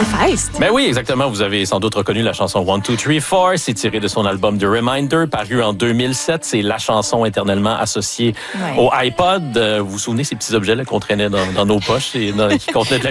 c'est Feist. Ben oui, exactement. Vous avez sans doute reconnu la chanson 1, 2, 3, 4. C'est tiré de son album The Reminder, paru en 2007. C'est la chanson éternellement associée au iPod. Vous vous souvenez ces petits objets-là qu'on traînait dans nos poches et qui contenaient de la